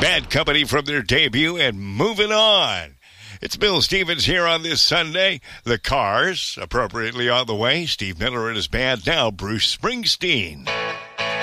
Bad Company from their debut and Moving On. It's Bill Stevens here on this Sunday. The Cars, appropriately on the way. Steve Miller and his band. Now Bruce Springsteen.